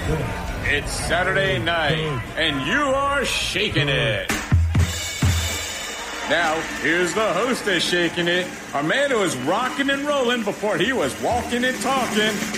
It's Saturday night, and you are shaking it. Now, here's the host of Shaking It, a man who was rocking and rolling before he was walking and talking,